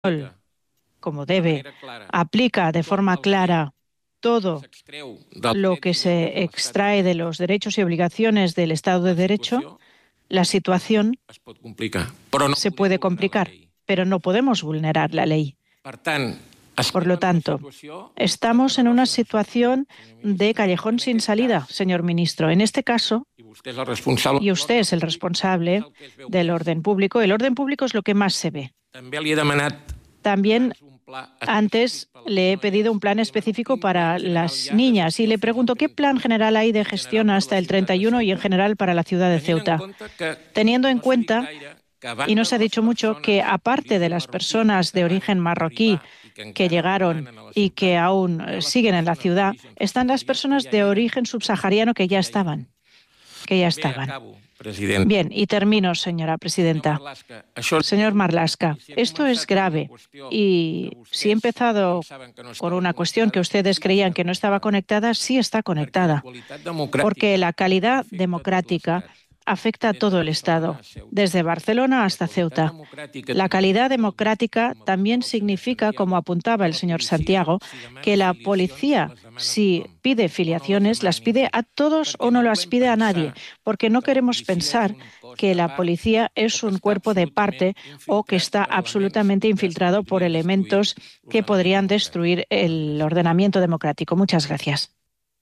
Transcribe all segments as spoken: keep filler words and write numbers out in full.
como debe, aplica de forma clara todo lo que se extrae de los derechos y obligaciones del Estado de Derecho, la situación se puede complicar, pero no podemos vulnerar la ley. Por lo tanto, estamos en una situación de callejón sin salida, señor ministro. En este caso, y usted es el responsable del orden público, el orden público es lo que más se ve. También antes le he pedido un plan específico para las niñas y le pregunto qué plan general hay de gestión hasta el treinta y uno y en general para la ciudad de Ceuta, teniendo en cuenta, y no se ha dicho mucho, que aparte de las personas de origen marroquí que llegaron y que aún siguen en la ciudad, están las personas de origen subsahariano que ya estaban, que ya estaban. Bien, y termino, señora presidenta. Señor Marlaska, esto es grave y si he empezado con una cuestión que ustedes creían que no estaba conectada, sí está conectada, porque la calidad democrática afecta a todo el Estado, desde Barcelona hasta Ceuta. La calidad democrática también significa, como apuntaba el señor Santiago, que la policía, si pide filiaciones, las pide a todos o no las pide a nadie, porque no queremos pensar que la policía es un cuerpo de parte o que está absolutamente infiltrado por elementos que podrían destruir el ordenamiento democrático. Muchas gracias.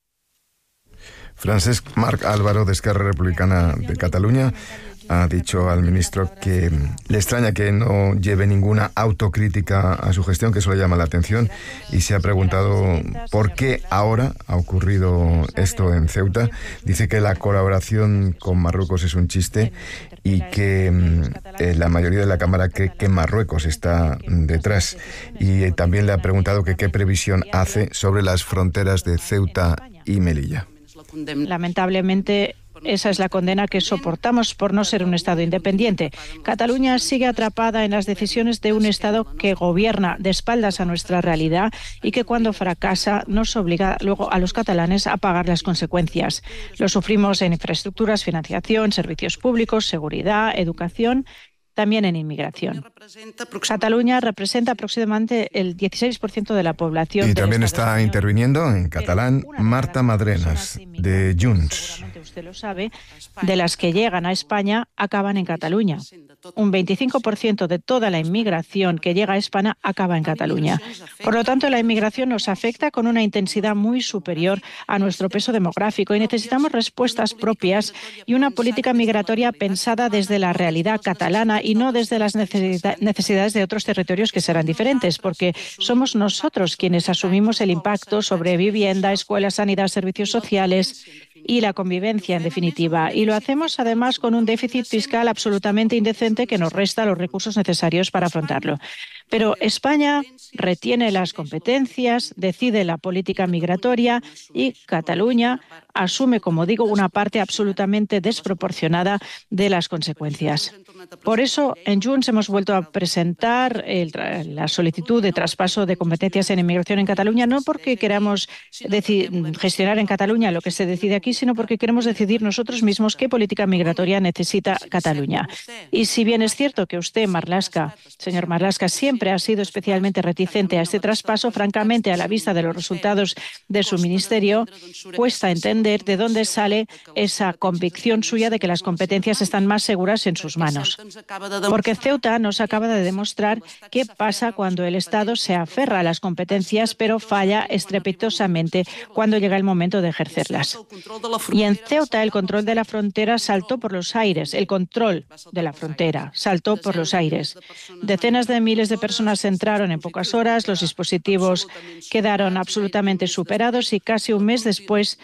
Francesc Marc Álvaro, de Esquerra Republicana de Cataluña, ha dicho al ministro que le extraña que no lleve ninguna autocrítica a su gestión, que eso le llama la atención, y se ha preguntado por qué ahora ha ocurrido esto en Ceuta. Dice que la colaboración con Marruecos es un chiste y que eh, la mayoría de la Cámara cree que Marruecos está detrás. Y también le ha preguntado que qué previsión hace sobre las fronteras de Ceuta y Melilla. Lamentablemente, esa es la condena que soportamos por no ser un Estado independiente. Cataluña sigue atrapada en las decisiones de un Estado que gobierna de espaldas a nuestra realidad y que cuando fracasa nos obliga luego a los catalanes a pagar las consecuencias. Lo sufrimos en infraestructuras, financiación, servicios públicos, seguridad, educación, también en inmigración. Cataluña representa aproximadamente el dieciséis por ciento de la población. Y también está interviniendo en catalán Marta Madrenas, de Junts. Usted lo sabe, de las que llegan a España acaban en Cataluña. Un veinticinco por ciento de toda la inmigración que llega a España acaba en Cataluña. Por lo tanto, la inmigración nos afecta con una intensidad muy superior a nuestro peso demográfico y necesitamos respuestas propias y una política migratoria pensada desde la realidad catalana y no desde las necesidades de otros territorios que serán diferentes, porque somos nosotros quienes asumimos el impacto sobre vivienda, escuelas, sanidad, servicios sociales y la convivencia, en definitiva. Y lo hacemos, además, con un déficit fiscal absolutamente indecente que nos resta los recursos necesarios para afrontarlo. Pero España retiene las competencias, decide la política migratoria y Cataluña asume, como digo, una parte absolutamente desproporcionada de las consecuencias. Por eso, en Junts hemos vuelto a presentar el, la solicitud de traspaso de competencias en inmigración en Cataluña, no porque queramos gestionar en Cataluña lo que se decide aquí, sino porque queremos decidir nosotros mismos qué política migratoria necesita Cataluña. Y si bien es cierto que usted, Marlaska, señor Marlaska, siempre ha sido especialmente reticente a este traspaso, francamente, a la vista de los resultados de su ministerio, cuesta entender de dónde sale esa convicción suya de que las competencias están más seguras en sus manos. Porque Ceuta nos acaba de demostrar qué pasa cuando el Estado se aferra a las competencias, pero falla estrepitosamente cuando llega el momento de ejercerlas. Y en Ceuta el control de la frontera saltó por los aires, el control de la frontera saltó por los aires. Decenas de miles de personas entraron en pocas horas, los dispositivos quedaron absolutamente superados y casi un mes después,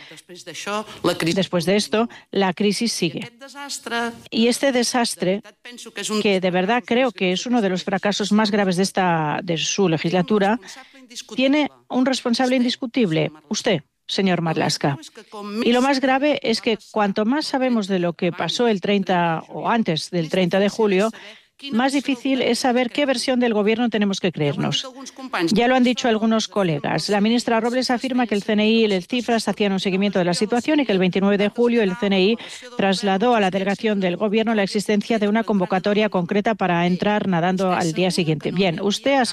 después de esto, la crisis sigue. Y este desastre, que de verdad creo que es uno de los fracasos más graves de, esta, de su legislatura, tiene un responsable indiscutible, usted, señor Marlaska. Y lo más grave es que cuanto más sabemos de lo que pasó el treinta o antes del treinta de julio, más difícil es saber qué versión del Gobierno tenemos que creernos. Ya lo han dicho algunos colegas. La ministra Robles afirma que el C N I y el Cifras hacían un seguimiento de la situación y que el veintinueve de julio el C N I trasladó a la delegación del Gobierno la existencia de una convocatoria concreta para entrar nadando al día siguiente. Bien, usted ha